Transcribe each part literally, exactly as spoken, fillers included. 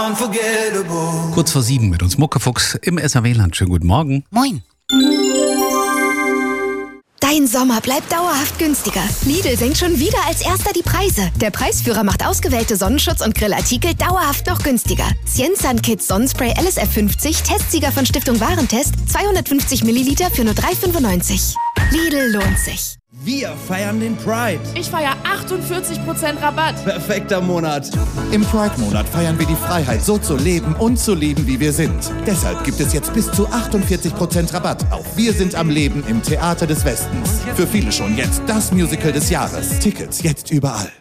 Kurz vor sieben mit uns Muckefuchs im S R W-Land. Schönen guten Morgen. Moin. Dein Sommer bleibt dauerhaft günstiger. Lidl senkt schon wieder als erster die Preise. Der Preisführer macht ausgewählte Sonnenschutz- und Grillartikel dauerhaft noch günstiger. Ciensan Kids Sonnenspray L S F fünfzig, Testsieger von Stiftung Warentest, zweihundertfünfzig Milliliter für nur drei fünfundneunzig. Lidl lohnt sich. Wir feiern den Pride. Ich feiere achtundvierzig Prozent Rabatt. Perfekter Monat. Im Pride-Monat feiern wir die Freiheit, so zu leben und zu lieben, wie wir sind. Deshalb gibt es jetzt bis zu achtundvierzig Prozent Rabatt auf Wir sind am Leben im Theater des Westens. Für viele schon jetzt das Musical des Jahres. Tickets jetzt überall.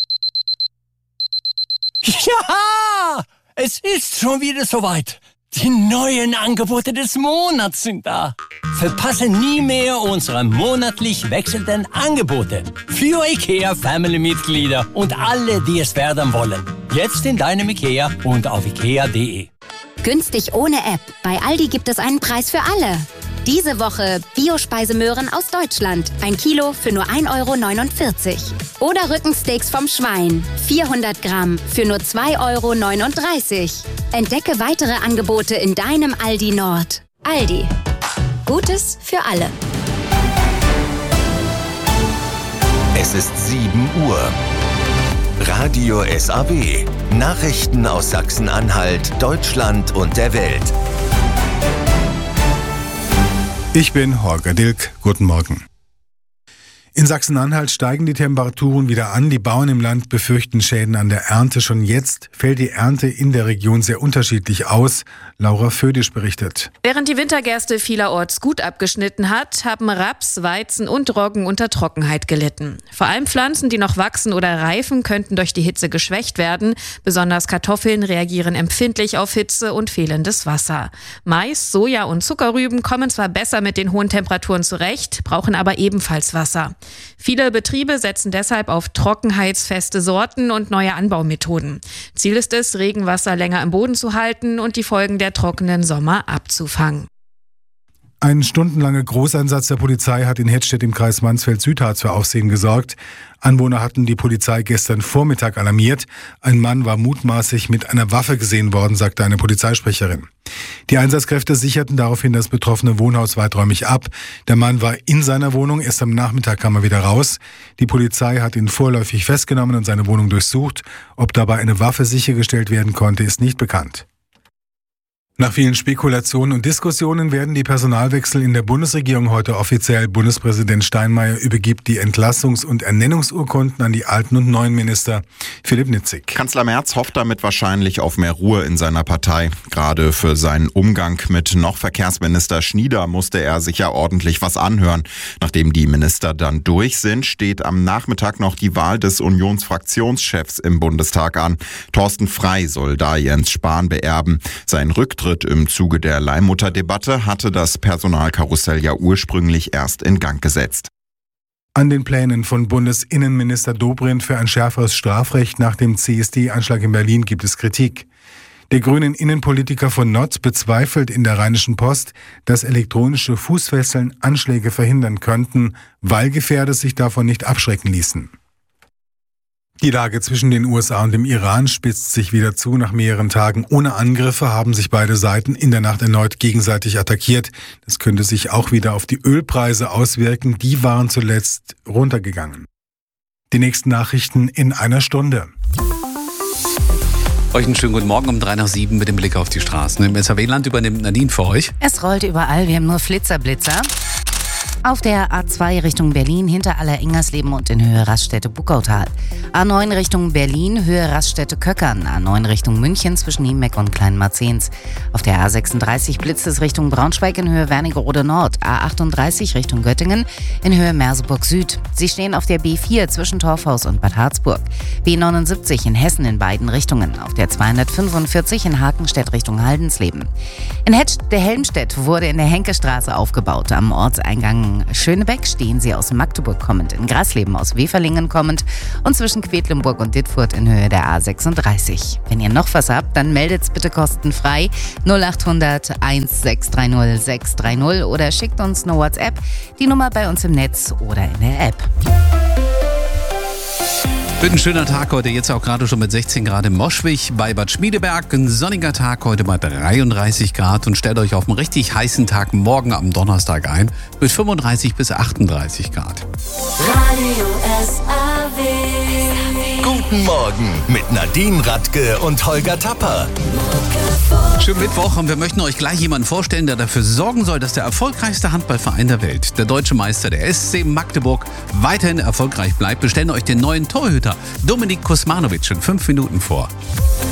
Ja, es ist schon wieder soweit. Die neuen Angebote des Monats sind da. Verpasse nie mehr unsere monatlich wechselnden Angebote. Für IKEA-Family-Mitglieder und alle, die es werden wollen. Jetzt in deinem IKEA und auf ikea punkt de. Günstig ohne App. Bei Aldi gibt es einen Preis für alle. Diese Woche Bio-Speisemöhren aus Deutschland. Ein Kilo für nur ein Euro neunundvierzig. Oder Rückensteaks vom Schwein. vierhundert Gramm für nur zwei Euro neununddreißig. Entdecke weitere Angebote in deinem Aldi Nord. Aldi. Gutes für alle. Es ist sieben Uhr. Radio S A W. Nachrichten aus Sachsen-Anhalt, Deutschland und der Welt. Ich bin Holger Dilk. Guten Morgen. In Sachsen-Anhalt steigen die Temperaturen wieder an. Die Bauern im Land befürchten Schäden an der Ernte. Schon jetzt fällt die Ernte in der Region sehr unterschiedlich aus. Laura Födisch berichtet. Während die Wintergerste vielerorts gut abgeschnitten hat, haben Raps, Weizen und Roggen unter Trockenheit gelitten. Vor allem Pflanzen, die noch wachsen oder reifen, könnten durch die Hitze geschwächt werden. Besonders Kartoffeln reagieren empfindlich auf Hitze und fehlendes Wasser. Mais, Soja und Zuckerrüben kommen zwar besser mit den hohen Temperaturen zurecht, brauchen aber ebenfalls Wasser. Viele Betriebe setzen deshalb auf trockenheitsfeste Sorten und neue Anbaumethoden. Ziel ist es, Regenwasser länger im Boden zu halten und die Folgen der trockenen Sommer abzufangen. Ein stundenlanger Großeinsatz der Polizei hat in Hettstedt im Kreis Mansfeld-Südharz für Aufsehen gesorgt. Anwohner hatten die Polizei gestern Vormittag alarmiert. Ein Mann war mutmaßlich mit einer Waffe gesehen worden, sagte eine Polizeisprecherin. Die Einsatzkräfte sicherten daraufhin das betroffene Wohnhaus weiträumig ab. Der Mann war in seiner Wohnung, erst am Nachmittag kam er wieder raus. Die Polizei hat ihn vorläufig festgenommen und seine Wohnung durchsucht. Ob dabei eine Waffe sichergestellt werden konnte, ist nicht bekannt. Nach vielen Spekulationen und Diskussionen werden die Personalwechsel in der Bundesregierung heute offiziell. Bundespräsident Steinmeier übergibt die Entlassungs- und Ernennungsurkunden an die alten und neuen Minister. Philipp Nitzig. Kanzler Merz hofft damit wahrscheinlich auf mehr Ruhe in seiner Partei. Gerade für seinen Umgang mit noch Verkehrsminister Schnieder musste er sich ja ordentlich was anhören. Nachdem die Minister dann durch sind, steht am Nachmittag noch die Wahl des Unionsfraktionschefs im Bundestag an. Thorsten Frey soll da Jens Spahn beerben. Sein Rücktritt im Zuge der Leihmutterdebatte hatte das Personalkarussell ja ursprünglich erst in Gang gesetzt. An den Plänen von Bundesinnenminister Dobrindt für ein schärferes Strafrecht nach dem C S D-Anschlag in Berlin gibt es Kritik. Der grünen Innenpolitiker von Notz bezweifelt in der Rheinischen Post, dass elektronische Fußfesseln Anschläge verhindern könnten, weil Gefährder sich davon nicht abschrecken ließen. Die Lage zwischen den U S A und dem Iran spitzt sich wieder zu. Nach mehreren Tagen ohne Angriffe haben sich beide Seiten in der Nacht erneut gegenseitig attackiert. Das könnte sich auch wieder auf die Ölpreise auswirken. Die waren zuletzt runtergegangen. Die nächsten Nachrichten in einer Stunde. Euch einen schönen guten Morgen um drei nach sieben mit dem Blick auf die Straßen. Im S R W-Land übernimmt Nadine für euch. Es rollt überall, wir haben nur Flitzer-Blitzer. Auf der A zwei Richtung Berlin hinter Aller-Ingersleben und in Höhe Raststätte-Buckautal. A neun Richtung Berlin, Höhe Raststätte-Köckern. A neun Richtung München zwischen Niemeck und Kleinmarzens. Auf der A sechsunddreißig blitzt es Richtung Braunschweig in Höhe Wernigerode Nord. A achtunddreißig Richtung Göttingen in Höhe Merseburg Süd. Sie stehen auf der B vier zwischen Torfhaus und Bad Harzburg. B neunundsiebzig in Hessen in beiden Richtungen. Auf der zweihundertfünfundvierzig in Hakenstedt Richtung Haldensleben. In Helmstedt wurde in der Henkestraße aufgebaut. Am Ortseingang Schönebeck stehen sie aus Magdeburg kommend, in Grasleben aus Weferlingen kommend und zwischen Quedlinburg und Dittfurt in Höhe der A sechsunddreißig. Wenn ihr noch was habt, dann meldet's bitte kostenfrei null achthundert sechshundertzreißig sechshundertdreißig oder schickt uns eine WhatsApp, die Nummer bei uns im Netz oder in der App. Wird ein schöner Tag heute, jetzt auch gerade schon mit sechzehn Grad in Moschwig bei Bad Schmiedeberg. Ein sonniger Tag heute bei dreiunddreißig Grad und stellt euch auf einen richtig heißen Tag morgen am Donnerstag ein mit fünfunddreißig bis achtunddreißig Grad. Radio S A W. Guten Morgen mit Nadine Radke und Holger Tapper. Schönen Mittwoch und wir möchten euch gleich jemanden vorstellen, der dafür sorgen soll, dass der erfolgreichste Handballverein der Welt, der deutsche Meister, der S C Magdeburg, weiterhin erfolgreich bleibt. Wir stellen euch den neuen Torhüter Dominik Kuzmanovic in fünf Minuten vor.